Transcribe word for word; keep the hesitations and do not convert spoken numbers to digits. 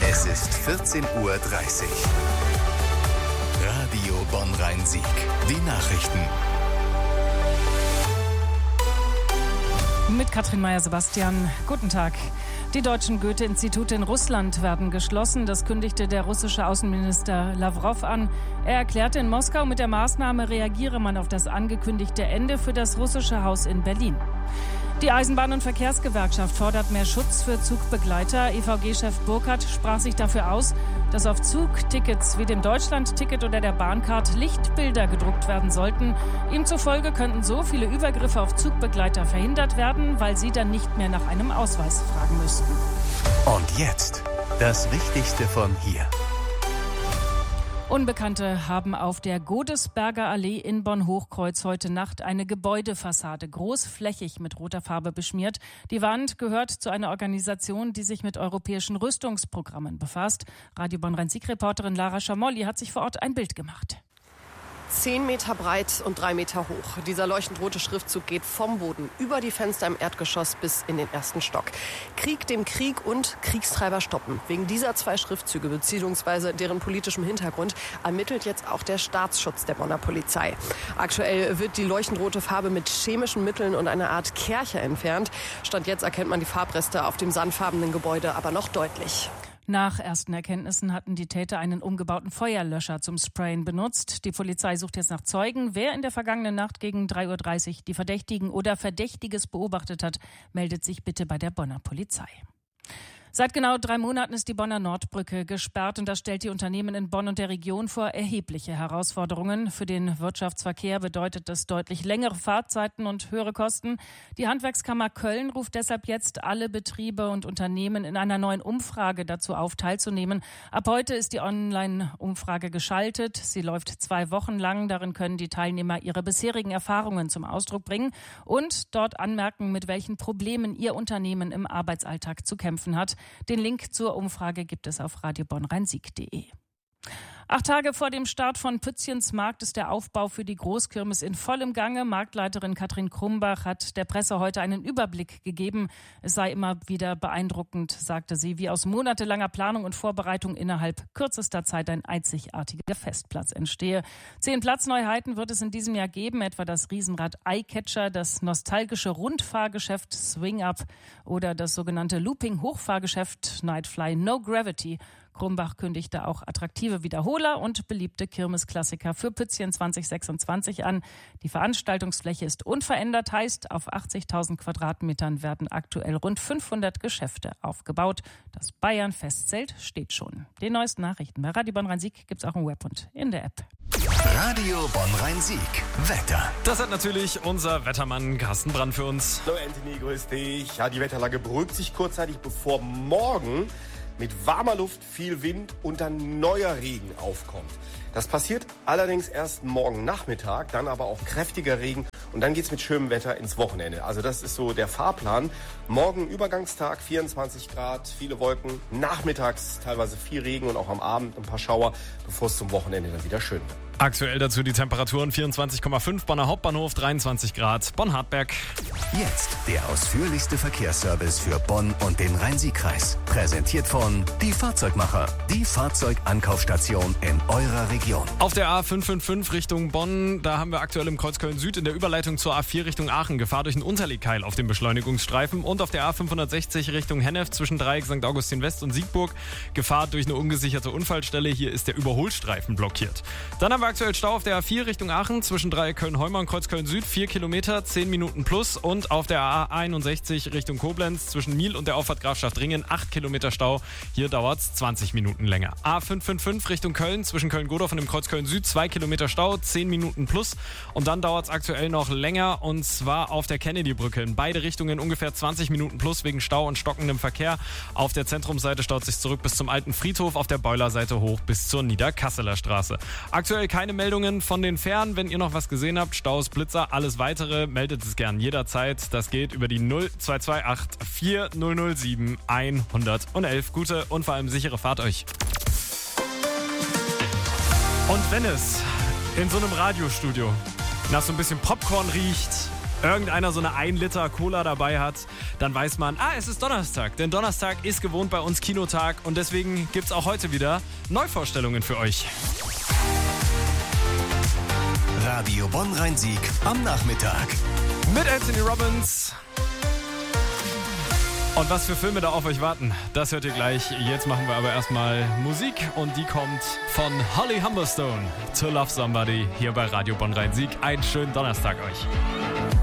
Es ist vierzehn Uhr dreißig. Radio Bonn-Rhein-Sieg. Die Nachrichten. Mit Katrin Meyer-Sebastian. Guten Tag. Die deutschen Goethe-Institute in Russland werden geschlossen. Das kündigte der russische Außenminister Lawrow an. Er erklärte in Moskau, mit der Maßnahme reagiere man auf das angekündigte Ende für das russische Haus in Berlin. Die Eisenbahn- und Verkehrsgewerkschaft fordert mehr Schutz für Zugbegleiter. E V G-Chef Burkhardt sprach sich dafür aus, dass auf Zugtickets wie dem Deutschland-Ticket oder der Bahncard Lichtbilder gedruckt werden sollten. Ihm zufolge könnten so viele Übergriffe auf Zugbegleiter verhindert werden, weil sie dann nicht mehr nach einem Ausweis fragen müssten. Und jetzt das Wichtigste von hier. Unbekannte haben auf der Godesberger Allee in Bonn-Hochkreuz heute Nacht eine Gebäudefassade großflächig mit roter Farbe beschmiert. Die Wand gehört zu einer Organisation, die sich mit europäischen Rüstungsprogrammen befasst. Radio Bonn-Rhein-Sieg-Reporterin Lara Schamolli hat sich vor Ort ein Bild gemacht. Zehn Meter breit und drei Meter hoch. Dieser leuchtend rote Schriftzug geht vom Boden über die Fenster im Erdgeschoss bis in den ersten Stock. Krieg dem Krieg und Kriegstreiber stoppen. Wegen dieser zwei Schriftzüge bzw. deren politischem Hintergrund ermittelt jetzt auch der Staatsschutz der Bonner Polizei. Aktuell wird die leuchtend rote Farbe mit chemischen Mitteln und einer Art Kercher entfernt. Stand jetzt erkennt man die Farbreste auf dem sandfarbenen Gebäude aber noch deutlich. Nach ersten Erkenntnissen hatten die Täter einen umgebauten Feuerlöscher zum Sprayen benutzt. Die Polizei sucht jetzt nach Zeugen. Wer in der vergangenen Nacht gegen drei Uhr dreißig die Verdächtigen oder Verdächtiges beobachtet hat, meldet sich bitte bei der Bonner Polizei. Seit genau drei Monaten ist die Bonner Nordbrücke gesperrt und das stellt die Unternehmen in Bonn und der Region vor erhebliche Herausforderungen. Für den Wirtschaftsverkehr bedeutet das deutlich längere Fahrzeiten und höhere Kosten. Die Handwerkskammer Köln ruft deshalb jetzt alle Betriebe und Unternehmen in einer neuen Umfrage dazu auf, teilzunehmen. Ab heute ist die Online-Umfrage geschaltet. Sie läuft zwei Wochen lang. Darin können die Teilnehmer ihre bisherigen Erfahrungen zum Ausdruck bringen und dort anmerken, mit welchen Problemen ihr Unternehmen im Arbeitsalltag zu kämpfen hat. Den Link zur Umfrage gibt es auf radio bonn rhein sieg punkt de. Acht Tage vor dem Start von Pützchens Markt ist der Aufbau für die Großkirmes in vollem Gange. Marktleiterin Katrin Krumbach hat der Presse heute einen Überblick gegeben. Es sei immer wieder beeindruckend, sagte sie, wie aus monatelanger Planung und Vorbereitung innerhalb kürzester Zeit ein einzigartiger Festplatz entstehe. Zehn Platzneuheiten wird es in diesem Jahr geben, etwa das Riesenrad Eyecatcher, das nostalgische Rundfahrgeschäft Swing Up oder das sogenannte Looping-Hochfahrgeschäft Nightfly No Gravity. Krumbach kündigte auch attraktive Wiederholer und beliebte Kirmesklassiker für Pützchen zwanzig sechsundzwanzig an. Die Veranstaltungsfläche ist unverändert, heißt, auf achtzigtausend Quadratmetern werden aktuell rund fünfhundert Geschäfte aufgebaut. Das Bayern-Festzelt steht schon. Die neuesten Nachrichten bei Radio Bonn-Rhein-Sieg gibt es auch im Web und in der App. Radio Bonn-Rhein-Sieg. Wetter. Das hat natürlich unser Wettermann Carsten Brand für uns. Hallo Anthony, grüß dich. Ja, die Wetterlage beruhigt sich kurzzeitig, bevor morgen mit warmer Luft, viel Wind und dann neuer Regen aufkommt. Das passiert allerdings erst morgen Nachmittag, dann aber auch kräftiger Regen und dann geht's mit schönem Wetter ins Wochenende. Also das ist so der Fahrplan. Morgen Übergangstag, vierundzwanzig Grad, viele Wolken, nachmittags teilweise viel Regen und auch am Abend ein paar Schauer, bevor es zum Wochenende dann wieder schön wird. Aktuell dazu die Temperaturen vierundzwanzig Komma fünf, Bonner Hauptbahnhof dreiundzwanzig Grad, Bonn-Hartberg. Jetzt der ausführlichste Verkehrsservice für Bonn und den Rhein-Sieg-Kreis. Präsentiert von Die Fahrzeugmacher, die Fahrzeugankaufstation in eurer Region. Auf der A fünf fünf fünf Richtung Bonn, da haben wir aktuell im Kreuz Köln-Süd in der Überleitung zur A vier Richtung Aachen Gefahr durch einen Unterlegkeil auf dem Beschleunigungsstreifen und auf der A fünfhundertsechzig Richtung Hennef zwischen Dreieck Sankt Augustin West und Siegburg Gefahr durch eine ungesicherte Unfallstelle. Hier ist der Überholstreifen blockiert. Dann haben wir aktuell Stau auf der A vier Richtung Aachen zwischen Dreieck Köln-Heumer und Kreuz Köln-Süd, vier Kilometer, zehn Minuten plus. Und auf der A einundsechzig Richtung Koblenz zwischen Miel und der Auffahrt Grafschaft-Ringen, acht Kilometer Stau. Hier dauert es zwanzig Minuten länger. A fünf fünf fünf Richtung Köln zwischen Köln-Godorf und dem Kreuz Köln-Süd, zwei Kilometer Stau, zehn Minuten plus. Und dann dauert es aktuell noch länger und zwar auf der Kennedy-Brücke. In beide Richtungen ungefähr zwanzig Minuten plus wegen Stau und stockendem Verkehr. Auf der Zentrumsseite staut sich zurück bis zum Alten Friedhof, auf der Boilerseite hoch bis zur Niederkasseler Straße. Aktuell keine Meldungen von den Fähren. Wenn ihr noch was gesehen habt, Staus, Blitzer, alles weitere, meldet es gern jederzeit. Das geht über die null zwei zwei acht vier null null sieben hundertelf. Gute und vor allem sichere Fahrt euch. Und wenn es in so einem Radiostudio nach so ein bisschen Popcorn riecht irgendeiner so eine ein Liter Cola dabei hat, dann weiß man, ah, es ist Donnerstag. Denn Donnerstag ist gewohnt bei uns Kinotag und deswegen gibt's auch heute wieder Neuvorstellungen für euch. Radio Bonn-Rhein-Sieg am Nachmittag. Mit Anthony Robbins. Und was für Filme da auf euch warten, das hört ihr gleich. Jetzt machen wir aber erstmal Musik und die kommt von Holly Humberstone. To Love Somebody hier bei Radio Bonn-Rhein-Sieg. Einen schönen Donnerstag euch.